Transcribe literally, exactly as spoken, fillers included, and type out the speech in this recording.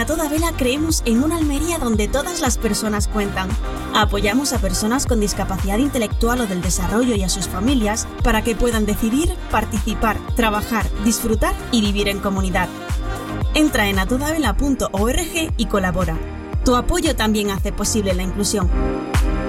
A Toda Vela creemos en una Almería donde todas las personas cuentan. Apoyamos a personas con discapacidad intelectual o del desarrollo y a sus familias para que puedan decidir, participar, trabajar, disfrutar y vivir en comunidad. Entra en a toda vela punto org y colabora. Tu apoyo también hace posible la inclusión.